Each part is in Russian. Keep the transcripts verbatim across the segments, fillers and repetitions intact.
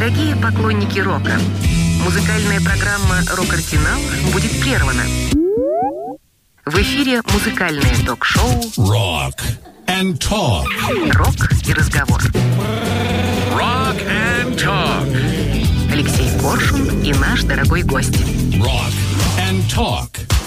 Дорогие поклонники рока, музыкальная программа «Рок-Арсенал» будет прервана. В эфире музыкальное ток-шоу Rock and Talk. «Рок и разговор». Rock and Talk. Алексей Коршун и наш дорогой гость. Rock and Talk.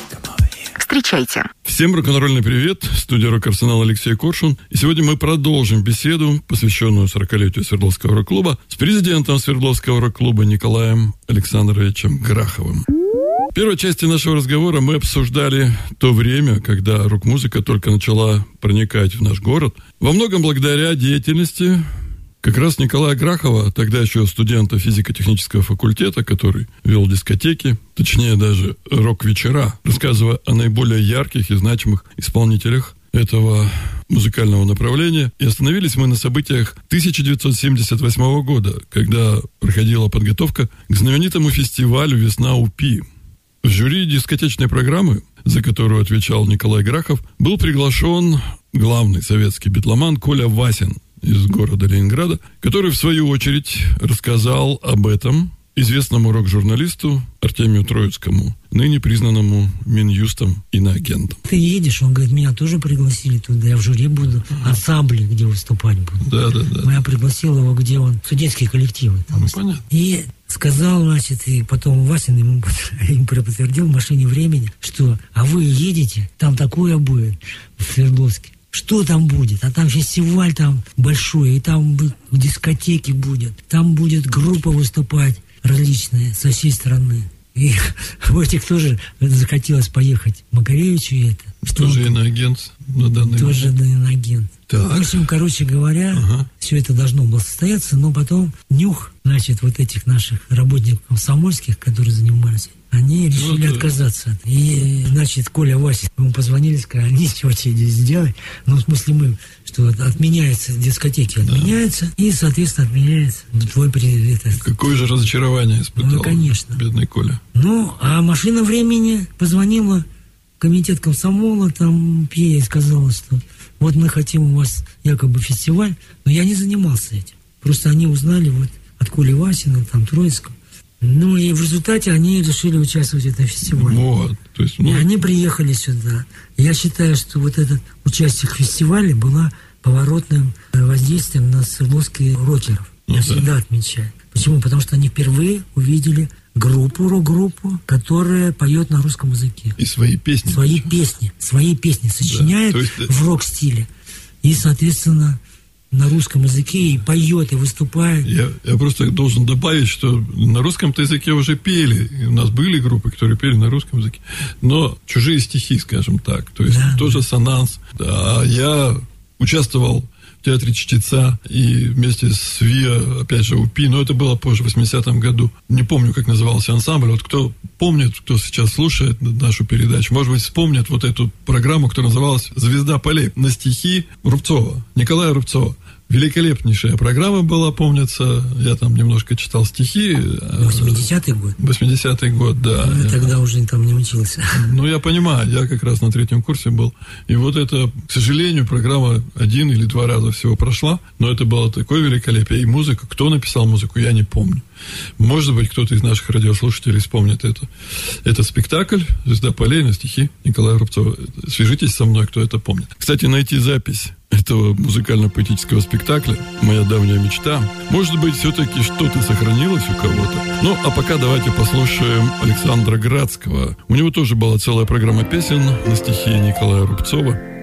Встречайте. Всем рок-н-ролльный привет. Студия «Рок-Арсенал» Алексей Коршун. И сегодня мы продолжим беседу, посвященную сорокалетию Свердловского рок-клуба, с президентом Свердловского рок-клуба Николаем Александровичем Граховым. В первой части нашего разговора мы обсуждали то время, когда рок-музыка только начала проникать в наш город. Во многом благодаря деятельности как раз Николая Грахова, тогда еще студента физико-технического факультета, который вел дискотеки, точнее даже рок-вечера, рассказывая о наиболее ярких и значимых исполнителях этого музыкального направления. И остановились мы на событиях тысяча девятьсот семьдесят восьмого года, когда проходила подготовка к знаменитому фестивалю «Весна УПИ». В жюри дискотечной программы, за которую отвечал Николай Грахов, был приглашен главный советский битломан Коля Васин из города Ленинграда, который, в свою очередь, рассказал об этом известному рок-журналисту Артемию Троицкому, ныне признанному Минюстом иноагентом. Ты едешь, он говорит, меня тоже пригласили туда, я в жюри буду, ансамбле, где выступать буду. Да, да, да. Я пригласил его, где он, студенческие коллективы. Там. Ну, понятно. И сказал, значит, и потом Васин ему, ему подтвердил в машине времени, что, а вы едете, там такое будет в Свердловске. Что там будет? А там фестиваль там большой, и там дискотеки будет. Там будет группа выступать различные со всей страны. И у этих тоже захотелось поехать Макаревичу и это. Что тоже он, иноагент на данный тоже момент. иноагент. Так. В общем, короче говоря, ага. все это должно было состояться, но потом нюх, значит, вот этих наших работников комсомольских, которые занимались, они решили ну, отказаться. И, значит, Коля Вася, ему позвонили, сказали, ничего тебе здесь сделать. Ну, в смысле, мы, что отменяются дискотеки, отменяются, да. И, соответственно, отменяется твой привет. Какое же разочарование испытал, ну, конечно. Бедный Коля. Ну, а машина времени позвонила в комитет комсомола, там Пьея сказала, что вот мы хотим у вас якобы фестиваль, но я не занимался этим. Просто они узнали вот от Коли Васина, там, Троицкого. Ну, и в результате они решили участвовать в этом фестивале. Вот, то есть, ну... И они приехали сюда. Я считаю, что вот это участие в фестивале было поворотным воздействием на свердловских рокеров. Ну, я да. всегда отмечаю. Почему? Потому что они впервые увидели группу, рок-группу, которая поет на русском языке. И свои песни. Свои песни. Свои песни сочиняет да, есть... в рок-стиле. И, соответственно, на русском языке и поет, и выступает. Я, я просто должен добавить, что на русском-то языке уже пели. И у нас были группы, которые пели на русском языке. Но чужие стихи, скажем так. То есть да, тоже да. Сонанс. А я участвовал в театре Чтеца и вместе с ВИА, опять же, УПИ, но это было позже, в восьмидесятом году. Не помню, как назывался ансамбль. Вот кто помнит, кто сейчас слушает нашу передачу, может быть, вспомнит вот эту программу, которая называлась «Звезда полей» на стихи Рубцова, Николая Рубцова. Великолепнейшая программа была, помнится. Я там немножко читал стихи. восьмидесятый год? восьмидесятый год, да. Ну, я тогда уже там не учился. Ну, я понимаю, я как раз на третьем курсе был. И вот это, к сожалению, программа один или два раза всего прошла, но это было такое великолепие. И музыка, кто написал музыку, я не помню. Может быть, кто-то из наших радиослушателей вспомнит это. Это спектакль «Звезда полей» на стихи Николая Рубцова. Свяжитесь со мной, кто это помнит. Кстати, найти запись этого музыкально-поэтического спектакля «Моя давняя мечта». Может быть, все-таки что-то сохранилось у кого-то. Ну, а пока давайте послушаем Александра Градского. У него тоже была целая программа песен на стихи Николая Рубцова.